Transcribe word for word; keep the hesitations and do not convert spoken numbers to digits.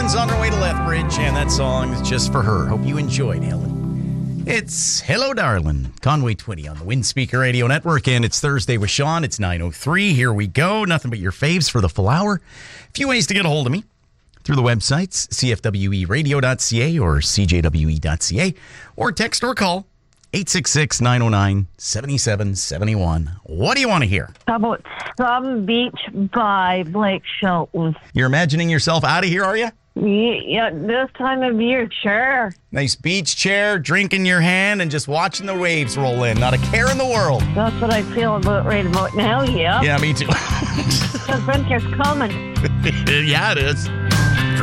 Helen's on her way to Lethbridge, and that song is just for her. Hope you enjoyed, Helen. It's Hello, Darling, Conway Twitty on the Windspeaker Radio Network, and it's Thursday with Sean. It's nine oh three. Here we go. Nothing but your faves for the full hour. A few ways to get a hold of me. Through the websites, c f w e radio dot c a or c j w e dot c a, or text or call eight six six, nine oh nine, seven seven seven one. What do you want to hear? How about Some Beach by Blake Shelton? You're imagining yourself out of here, are you? Yeah, this time of year, sure. Nice beach chair, drink in your hand, and just watching the waves roll in. Not a care in the world. That's what I feel about right about now, yeah. Yeah, me too. Because winter's coming. Yeah, it is.